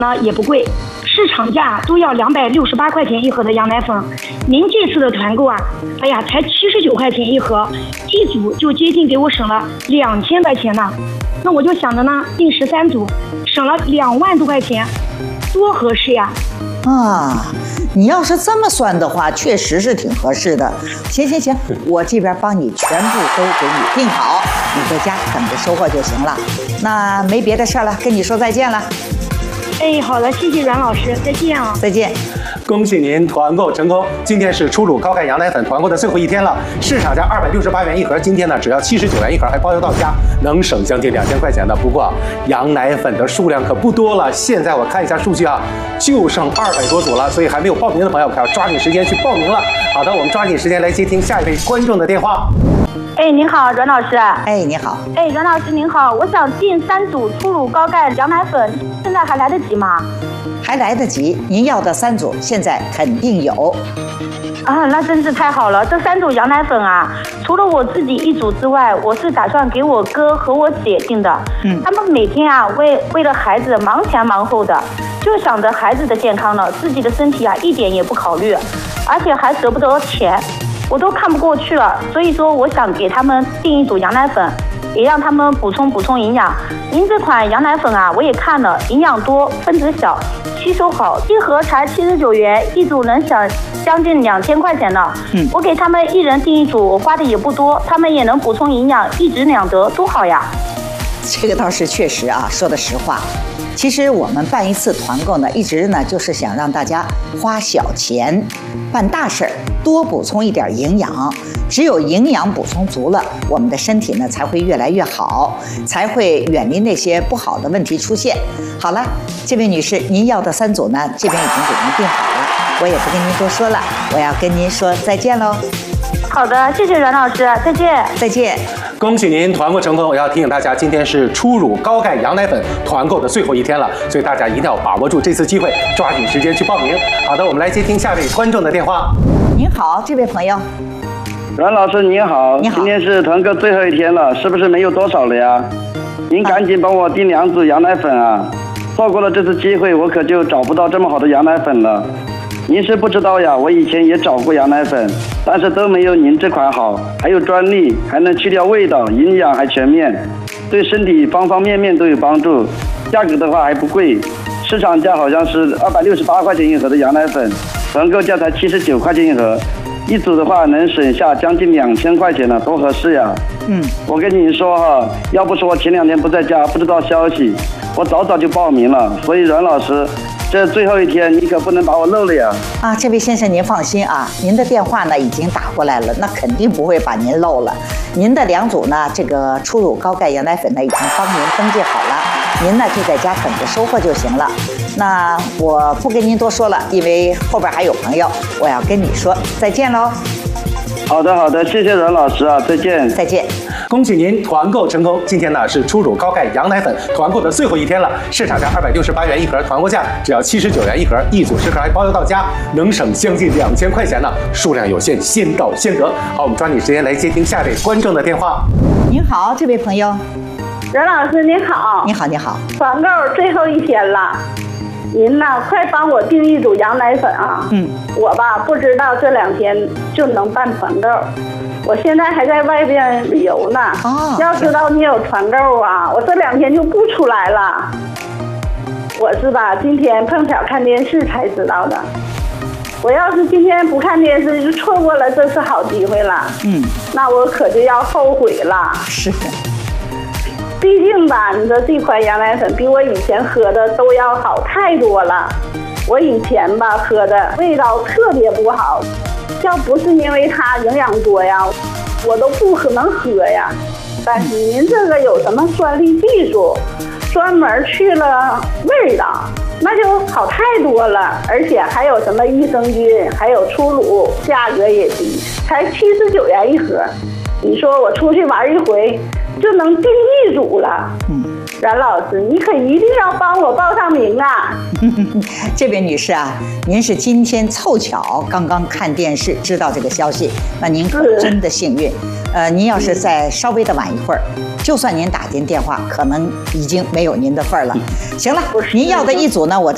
呢也不贵，市场价都要268块钱一盒的羊奶粉，您这次的团购啊，哎呀，才79块钱一盒，一组就接近给我省了2000块钱呢。那我就想着呢，订13组，省了2万多块钱，多合适呀！ 啊，你要是这么算的话，确实是挺合适的。行，我这边帮你全部都给你订好，你在家等着收货就行了。那没别的事了，跟你说再见了。 哎，好了，谢谢阮老师，再见啊！ 再见。 恭喜您团购成功！今天是初乳高钙羊奶粉团购的最后一天了，市场价268元一盒，今天呢只要79元一盒，还包邮到家，能省将近2000块钱的。不过羊奶粉的数量可不多了，现在我看一下数据啊，就剩200多组了，所以还没有报名的朋友可要抓紧时间去报名了。好的，我们抓紧时间来接听下一位观众的电话。 哎，您好，阮老师。 哎，你好。 哎，阮老师您好，我想订3组初乳高钙羊奶粉，现在还来得及吗？ 还来得及，您要的3组现在肯定有。 啊，那真是太好了！这3组羊奶粉啊，除了我自己1组之外，我是打算给我哥和我姐订的。他们每天啊为了孩子忙前忙后的，就想着孩子的健康了，自己的身体啊一点也不考虑，而且还舍不得钱，我都看不过去了。所以说，我想给他们订1组羊奶粉，也让他们补充营养。您这款羊奶粉啊，我也看了，营养多，分子小，吸收好，一盒才79元，一组能省将近2000块钱呢。我给他们1人订1组，我花的也不多，他们也能补充营养，一举两得，多好呀！ 这个倒是确实啊，说的实话。其实我们办一次团购呢，一直呢就是想让大家花小钱办大事儿，多补充一点营养。只有营养补充足了，我们的身体呢才会越来越好，才会远离那些不好的问题出现。好了，这位女士，您要的3组呢，这边已经给您订好了，我也不跟您多说了，我要跟您说再见喽。 好的，谢谢阮老师，再见。 再见。 恭喜您团购成功！我要提醒大家，今天是初乳高钙羊奶粉团购的最后一天了，所以大家一定要把握住这次机会，抓紧时间去报名。好的，我们来接听下位观众的电话。 您好，这位朋友。 阮老师您好，今天是团购最后一天了，是不是没有多少了呀？您赶紧帮我订2组羊奶粉啊！错过了这次机会，我可就找不到这么好的羊奶粉了。您是不知道呀，我以前也找过羊奶粉，但是都没有您这款好，还有专利，还能去掉味道，营养还全面，对身体方方面面都有帮助。价格的话还不贵，市场价好像是268块钱一盒的羊奶粉，团购价才79块钱一盒，一组的话能省下将近2000块钱呢，多合适呀！我跟你说哈，要不是我前2天不在家，不知道消息，我早就报名了。所以阮老师，这最后一天你可不能把我漏了呀！ 啊，这位先生您放心啊，您的电话呢已经打过来了，那肯定不会把您漏了。您的2组呢，这个初乳高钙羊奶粉呢已经帮您登记好了，您呢就在家等着收货就行了。那我不跟您多说了，因为后边还有朋友，我要跟你说再见喽。 好的，谢谢阮老师啊，再见。 再见。 恭喜您团购成功！今天呢是初乳高钙羊奶粉团购的最后一天了，市场价268元一盒，团购价只要79元一盒，一组10盒还包邮到家，能省将近2000块钱呢。数量有限，先到先得。好，我们抓紧时间来接听下位观众的电话。 您好，这位朋友。 阮老师您好。 你好，你好。 团购最后一天了，您呐快帮我订1组羊奶粉啊！我吧不知道这2天就能办团购。我现在还在外边旅游呢。要知道你有团购啊，我这2天就不出来了。我是吧，今天碰巧看电视才知道的。我要是今天不看电视，就错过了这次好机会了。那我可就要后悔了。 是的。 毕竟吧，你说这款羊奶粉比我以前喝的都要好太多了。我以前吧喝的味道特别不好。要不是因为它营养多呀，我都不可能喝呀。但是您这个有什么专利技术，专门去了味道，那就好太多了。而且还有什么益生菌，还有初乳，价格也低，才79元一盒。你说我出去玩一回就能订1组了。阮老师，你可一定要帮我报上名啊！ 这位女士啊，您是今天凑巧刚刚看电视知道这个消息，那您可真的幸运。您要是再稍微的晚一会儿，就算您打进电话，可能已经没有您的份儿了。行了，您要的1组呢，我